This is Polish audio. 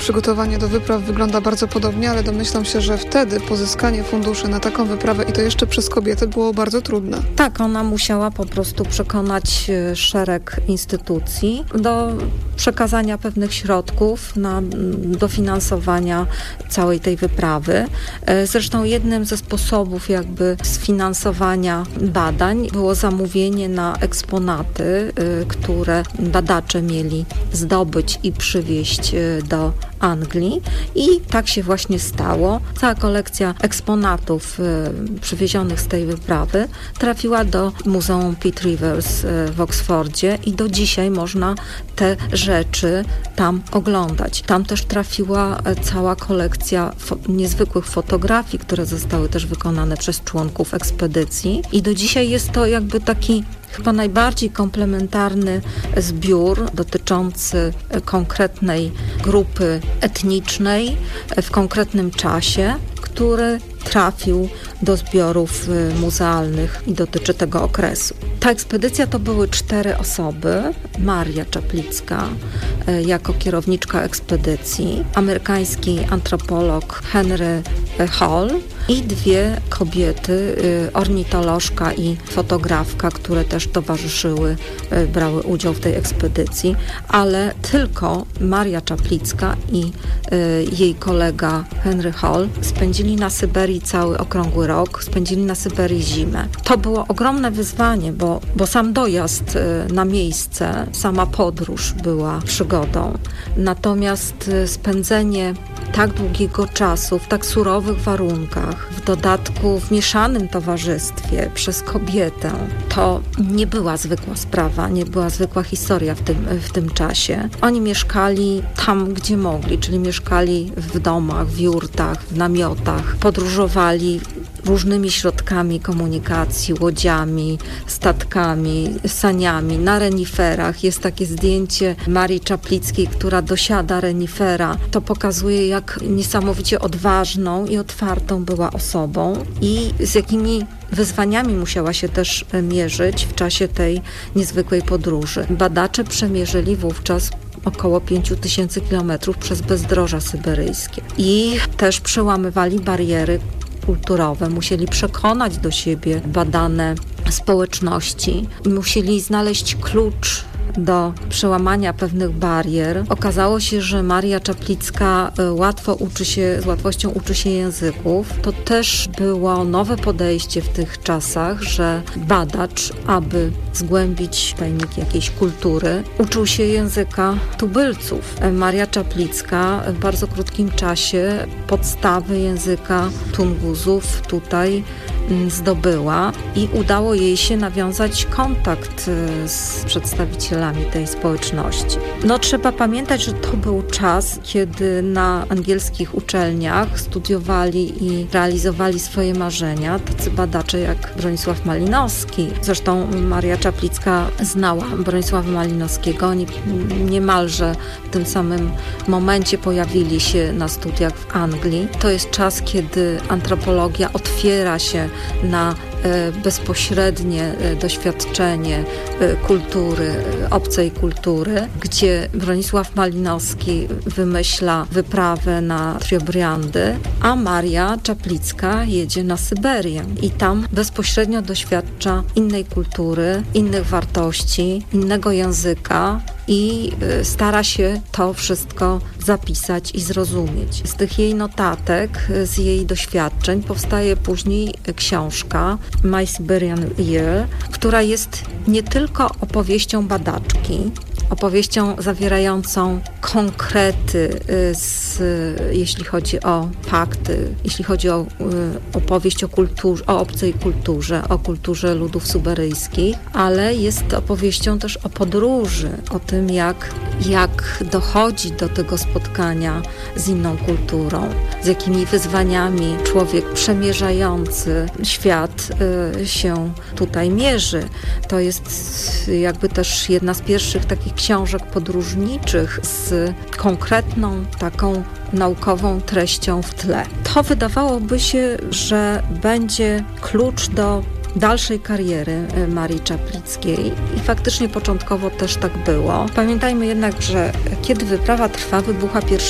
Przygotowanie do wypraw wygląda bardzo podobnie, ale domyślam się, że wtedy pozyskanie funduszy na taką wyprawę i to jeszcze przez kobietę było bardzo trudne. Tak, ona musiała po prostu przekonać szereg instytucji do przekazania pewnych środków na dofinansowania całej tej wyprawy. Zresztą jednym ze sposobów jakby sfinansowania badań było zamówienie na eksponaty, które badacze mieli zdobyć i przywieźć do Anglii i tak się właśnie stało. Cała kolekcja eksponatów przywiezionych z tej wyprawy trafiła do Muzeum Pitt Rivers w Oksfordzie i do dzisiaj można te rzeczy tam oglądać. Tam też trafiła cała kolekcja niezwykłych fotografii, które zostały też wykonane przez członków ekspedycji i do dzisiaj jest to jakby taki chyba najbardziej komplementarny zbiór dotyczący konkretnej grupy etnicznej w konkretnym czasie, który trafił do zbiorów muzealnych i dotyczy tego okresu. Ta ekspedycja to były 4 osoby. Maria Czaplicka jako kierowniczka ekspedycji, amerykański antropolog Henry Hall i 2 kobiety, ornitolożka i fotografka, które też towarzyszyły, brały udział w tej ekspedycji, ale tylko Maria Czaplicka i jej kolega Henry Hall spędzili na Syberii cały okrągły rok, spędzili na Syberii zimę. To było ogromne wyzwanie, bo sam dojazd na miejsce, sama podróż była przygodą. Natomiast spędzenie tak długiego czasu w tak surowych warunkach, w dodatku w mieszanym towarzystwie przez kobietę, to nie była zwykła sprawa, nie była zwykła historia w tym czasie. Oni mieszkali tam, gdzie mogli, czyli mieszkali w domach, w jurtach, w namiotach, podróżowali różnymi środkami komunikacji, łodziami, statkami, saniami, na reniferach. Jest takie zdjęcie Marii Czaplickiej, która dosiada renifera. To pokazuje, jak niesamowicie odważną i otwartą była osobą i z jakimi wyzwaniami musiała się też mierzyć w czasie tej niezwykłej podróży. Badacze przemierzyli wówczas około 5000 kilometrów przez bezdroża syberyjskie i też przełamywali bariery kulturowe, musieli przekonać do siebie badane społeczności, musieli znaleźć klucz do przełamania pewnych barier. Okazało się, że Maria Czaplicka z łatwością uczy się języków. To też było nowe podejście w tych czasach, że badacz, aby zgłębić tajniki jakiejś kultury, uczył się języka tubylców. Maria Czaplicka w bardzo krótkim czasie podstawy języka Tunguzów tutaj zdobyła i udało jej się nawiązać kontakt z przedstawicielami tej społeczności. Trzeba pamiętać, że to był czas, kiedy na angielskich uczelniach studiowali i realizowali swoje marzenia tacy badacze jak Bronisław Malinowski. Zresztą Maria Czaplicka znała Bronisława Malinowskiego. Oni niemalże w tym samym momencie pojawili się na studiach w Anglii. To jest czas, kiedy antropologia otwiera się na bezpośrednie doświadczenie kultury, obcej kultury, gdzie Bronisław Malinowski wymyśla wyprawę na Triobriandy, a Maria Czaplicka jedzie na Syberię i tam bezpośrednio doświadcza innej kultury, innych wartości, innego języka i stara się to wszystko zapisać i zrozumieć. Z tych jej notatek, z jej doświadczeń powstaje później książka My Siberian Year, która jest nie tylko opowieścią badaczki, opowieścią zawierającą konkrety, jeśli chodzi o fakty, jeśli chodzi o opowieść o kulturze, o obcej kulturze, o kulturze ludów syberyjskich, ale jest opowieścią też o podróży, o tym, jak dochodzi do tego spotkania z inną kulturą, z jakimi wyzwaniami człowiek przemierzający świat się tutaj mierzy. To jest jakby też jedna z pierwszych takich książek podróżniczych z konkretną taką naukową treścią w tle. To wydawałoby się, że będzie klucz do dalszej kariery Marii Czaplickiej i faktycznie początkowo też tak było. Pamiętajmy jednak, że kiedy wyprawa trwa, wybucha